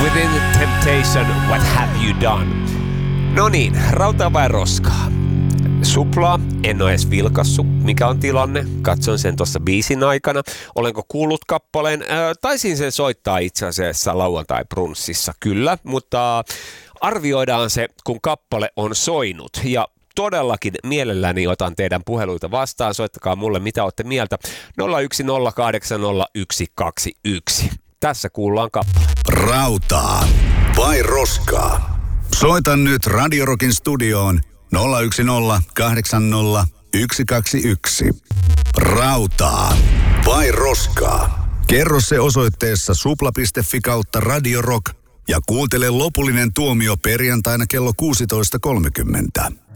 Within Temptation, What Have You Done? No niin, rautaa vai roskaa? Suplaa, en ole edes vilkassu, mikä on tilanne. Katson sen tuossa biisin aikana. Olenko kuullut kappaleen? Taisin sen soittaa itse asiassa lauantai-brunssissa, kyllä, mutta arvioidaan se, kun kappale on soinut. Ja todellakin mielelläni otan teidän puheluita vastaan. Soittakaa mulle, mitä olette mieltä. 010800121. Tässä kuullaan kappale. Rautaa vai roskaa? Soita nyt Radio Rockin studioon 010800121. Rautaa vai roskaa? Kerro se osoitteessa supla.fi/Radio Rock ja kuuntele lopullinen tuomio perjantaina kello 16.30.